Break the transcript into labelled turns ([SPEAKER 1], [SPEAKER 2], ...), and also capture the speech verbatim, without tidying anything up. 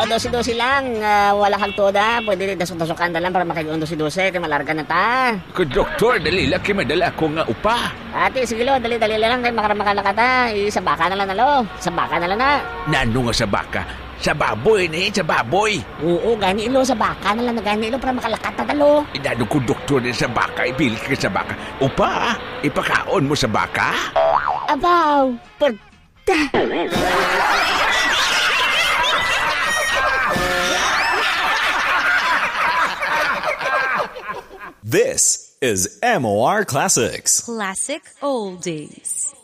[SPEAKER 1] dosi-dosi lang. Uh, wala kang toda. Pwede dasok-dasokan na lang para makaigon dosi-dosi. Kaya malarga na ta.
[SPEAKER 2] Ko, doktor, dali lang kayo madala ko nga upa.
[SPEAKER 1] Ate, sige lo, dali-dali lang kayo makaramakala ka ta. Eh, sa baka na lang na lo. Sa baka na lang na.
[SPEAKER 2] Nano nga sa baka? Sa baboy ni, sa baboy.
[SPEAKER 1] Oo, gani ilo, sa baka na lang na gani ilo para makalakat na talo.
[SPEAKER 2] Inano ko, doktor, din sa baka. Ibili ka sa baka. Upa, ipakaon mo sa baka?
[SPEAKER 1] Abaw, pagda.
[SPEAKER 3] This is M O R Classics.
[SPEAKER 4] Classic Oldies.